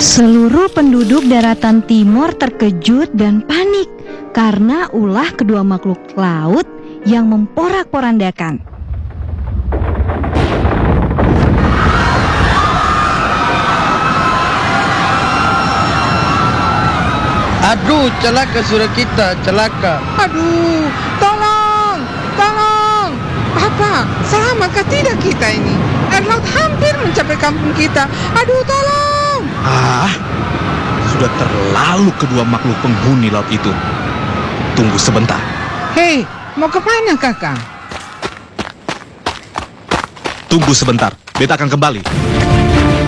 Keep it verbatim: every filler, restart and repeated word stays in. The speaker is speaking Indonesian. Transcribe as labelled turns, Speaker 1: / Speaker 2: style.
Speaker 1: Seluruh penduduk daratan timur terkejut dan panik karena ulah kedua makhluk laut yang memporak-porandakan.
Speaker 2: Aduh, celaka sudah kita, celaka.
Speaker 3: Aduh, tolong, tolong. Apa, selamat tidak kita ini? Air laut hampir mencapai kampung kita. Aduh, tolong.
Speaker 4: Ah, sudah terlalu kedua makhluk penghuni laut itu. Tunggu sebentar.
Speaker 3: Hei, mau ke mana kakak?
Speaker 4: Tunggu sebentar, beta akan kembali.